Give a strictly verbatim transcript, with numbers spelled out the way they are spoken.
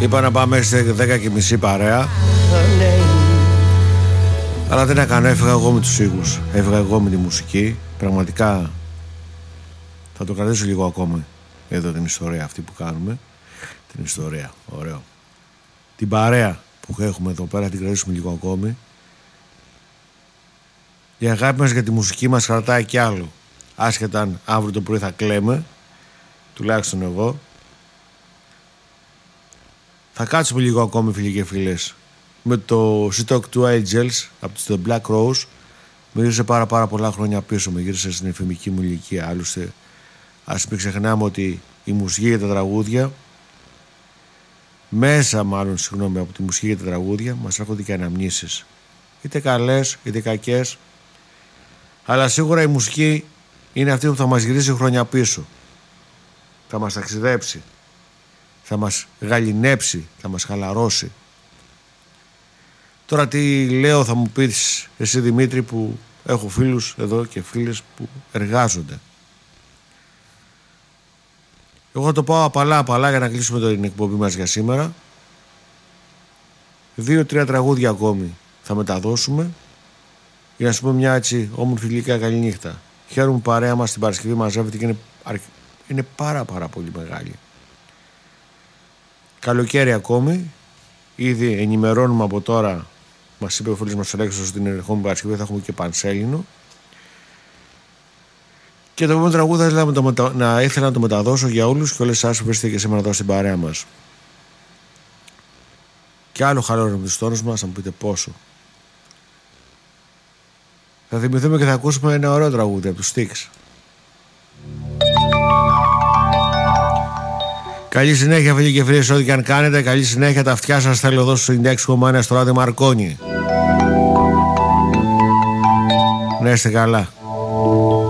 Είπα να πάμε στις δέκα και μισή παρέα. Αλλά δεν έκανα, έφυγα εγώ με τους ήχους. Έφυγα εγώ με τη μουσική. Πραγματικά θα το κρατήσω λίγο ακόμη εδώ την ιστορία αυτή που κάνουμε. Την ιστορία, ωραίο. Την παρέα που έχουμε εδώ πέρα την κρατήσουμε λίγο ακόμη. Η αγάπη μας για τη μουσική μας κρατάει κι άλλο. Άσχετα αν αύριο το πρωί θα κλαίμε, τουλάχιστον εγώ. Θα κάτσουμε λίγο ακόμη, φίλοι και φίλες, με το She Talk to Angels από το Black Rose. Με γύρισε πάρα πάρα πολλά χρόνια πίσω. Με γύρισε στην εφημική μου ηλικία. Άλλωστε, ας μην ξεχνάμε ότι η μουσική για τα τραγούδια, μέσα μάλλον συγγνώμη από τη μουσική για τα τραγούδια, μας έρχονται και αναμνήσεις. Είτε καλές είτε κακές. Αλλά σίγουρα η μουσική είναι αυτή που θα μας γυρίσει χρόνια πίσω. Θα μας ταξιδέψει. Θα μας γαληνέψει. Θα μας χαλαρώσει. Τώρα τι λέω θα μου πεις εσύ, Δημήτρη, που έχω φίλους εδώ και φίλες που εργάζονται. Εγώ θα το πάω απαλά απαλά για να κλείσουμε την εκπομπή μας για σήμερα. Δύο-τρία τραγούδια ακόμη θα μεταδώσουμε για να σου πούμε μια έτσι όμορφη γλυκά καλή νύχτα. Χαίρομαι παρέα μας την Παρασκευή μαζεύεται και είναι, είναι πάρα πάρα πολύ μεγάλη. Καλοκαίρι ακόμη. Ήδη ενημερώνουμε από τώρα. Μας είπε ο φίλος μας ο Αλέξος ότι την ερχόμενη Παρασκευή θα έχουμε και πανσέλινο. Και το επόμενο τραγούδι θα ήθελα να, το μετα... να ήθελα να το μεταδώσω για όλους και όλες εσάς που βρίσκετε και σήμερα εδώ στην παρέα μας. Και άλλο χαλόρο με τους τόνους μας, να μου πείτε πόσο. Θα θυμηθούμε και θα ακούσουμε ένα ωραίο τραγούδι από τους Styx. Καλή συνέχεια, φίλοι και φίλες, ό,τι και αν κάνετε. Καλή συνέχεια, τα αυτιά σας θέλω εδώ στο ενενήντα έξι κόμμα ένα στο Ράδιο Μαρκόνι. Να είστε καλά.